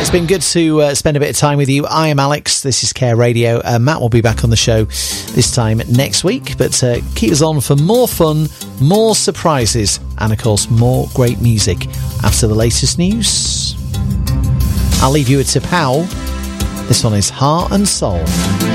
It's been good to spend a bit of time with you. I am Alex. This is Care Radio. Matt will be back on the show this time next week, but keep us on for more fun, more surprises, and of course more great music after the latest news. I'll leave you with Tipau. This one is Heart and Soul.